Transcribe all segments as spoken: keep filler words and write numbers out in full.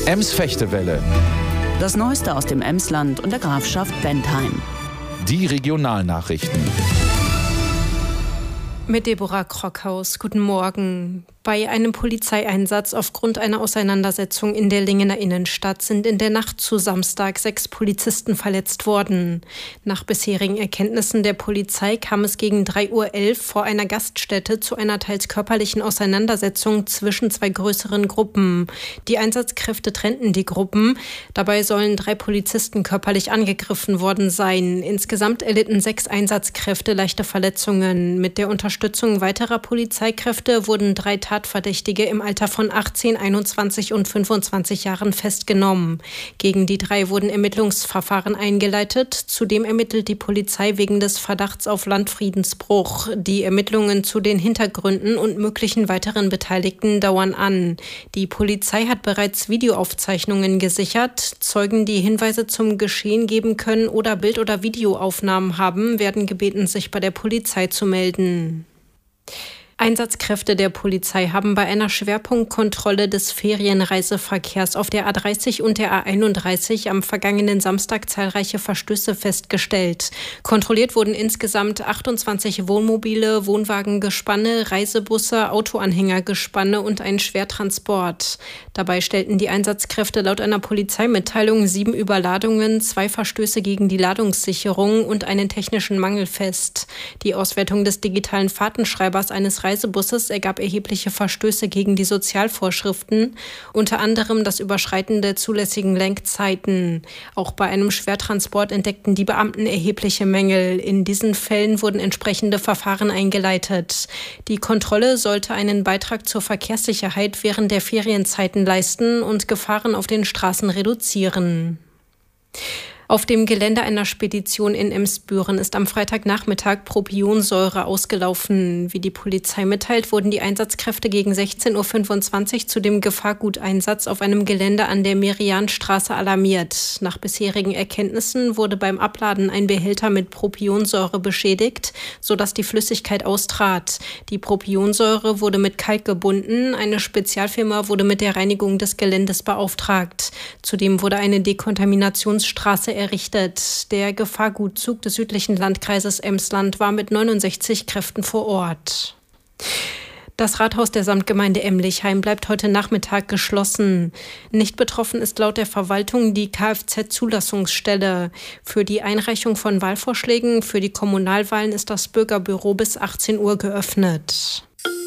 Ems-Fechtewelle. Das Neueste aus dem Emsland und der Grafschaft Bentheim. Die Regionalnachrichten. Mit Deborah Krockhaus. Guten Morgen. Bei einem Polizeieinsatz aufgrund einer Auseinandersetzung in der Lingener Innenstadt sind in der Nacht zu Samstag sechs Polizisten verletzt worden. Nach bisherigen Erkenntnissen der Polizei kam es gegen drei Uhr elf vor einer Gaststätte zu einer teils körperlichen Auseinandersetzung zwischen zwei größeren Gruppen. Die Einsatzkräfte trennten die Gruppen. Dabei sollen drei Polizisten körperlich angegriffen worden sein. Insgesamt erlitten sechs Einsatzkräfte leichte Verletzungen. Mit der Unterstützung weiterer Polizeikräfte wurden drei Tatverdächtige im Alter von achtzehn, einundzwanzig und fünfundzwanzig Jahren festgenommen. Gegen die drei wurden Ermittlungsverfahren eingeleitet. Zudem ermittelt die Polizei wegen des Verdachts auf Landfriedensbruch. Die Ermittlungen zu den Hintergründen und möglichen weiteren Beteiligten dauern an. Die Polizei hat bereits Videoaufzeichnungen gesichert. Zeugen, die Hinweise zum Geschehen geben können oder Bild- oder Videoaufnahmen haben, werden gebeten, sich bei der Polizei zu melden. Einsatzkräfte der Polizei haben bei einer Schwerpunktkontrolle des Ferienreiseverkehrs auf der A dreißig und der A einunddreißig am vergangenen Samstag zahlreiche Verstöße festgestellt. Kontrolliert wurden insgesamt achtundzwanzig Wohnmobile, Wohnwagengespanne, Reisebusse, Autoanhängergespanne und ein Schwertransport. Dabei stellten die Einsatzkräfte laut einer Polizeimitteilung sieben Überladungen, zwei Verstöße gegen die Ladungssicherung und einen technischen Mangel fest. Die Auswertung des digitalen Fahrtenschreibers eines Reisebusses ergab erhebliche Verstöße gegen die Sozialvorschriften, unter anderem das Überschreiten der zulässigen Lenkzeiten. Auch bei einem Schwertransport entdeckten die Beamten erhebliche Mängel. In diesen Fällen wurden entsprechende Verfahren eingeleitet. Die Kontrolle sollte einen Beitrag zur Verkehrssicherheit während der Ferienzeiten leisten und Gefahren auf den Straßen reduzieren. Auf dem Gelände einer Spedition in Emsbüren ist am Freitagnachmittag Propionsäure ausgelaufen. Wie die Polizei mitteilt, wurden die Einsatzkräfte gegen sechzehn Uhr fünfundzwanzig zu dem Gefahrguteinsatz auf einem Gelände an der Merianstraße alarmiert. Nach bisherigen Erkenntnissen wurde beim Abladen ein Behälter mit Propionsäure beschädigt, sodass die Flüssigkeit austrat. Die Propionsäure wurde mit Kalk gebunden. Eine Spezialfirma wurde mit der Reinigung des Geländes beauftragt. Zudem wurde eine Dekontaminationsstraße errichtet. Der Gefahrgutzug des südlichen Landkreises Emsland war mit neunundsechzig Kräften vor Ort. Das Rathaus der Samtgemeinde Emlichheim bleibt heute Nachmittag geschlossen. Nicht betroffen ist laut der Verwaltung die Kfz-Zulassungsstelle. Für die Einreichung von Wahlvorschlägen für die Kommunalwahlen ist das Bürgerbüro bis achtzehn Uhr geöffnet.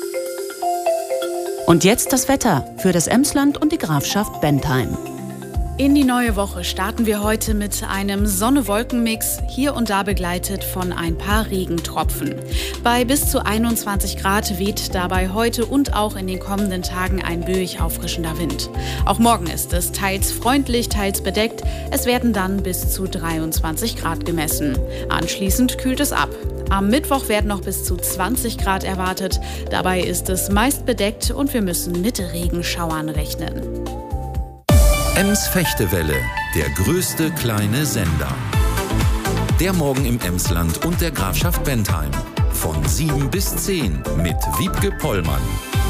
Und jetzt das Wetter für das Emsland und die Grafschaft Bentheim. In die neue Woche starten wir heute mit einem Sonne-Wolken-Mix, hier und da begleitet von ein paar Regentropfen. Bei bis zu einundzwanzig Grad weht dabei heute und auch in den kommenden Tagen ein böig auffrischender Wind. Auch morgen ist es teils freundlich, teils bedeckt. Es werden dann bis zu dreiundzwanzig Grad gemessen. Anschließend kühlt es ab. Am Mittwoch werden noch bis zu zwanzig Grad erwartet. Dabei ist es meist bedeckt und wir müssen mit Regenschauern rechnen. Ems-Fechtewelle, der größte kleine Sender. Der Morgen im Emsland und der Grafschaft Bentheim. Von sieben bis zehn mit Wiebke Pollmann.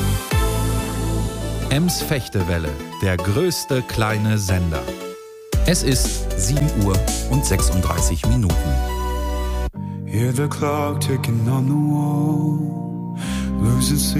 Ems-Fechtewelle, der größte kleine Sender. Es ist sieben Uhr und sechsunddreißig Minuten. Hear the clock ticking on the wall, losing sleep.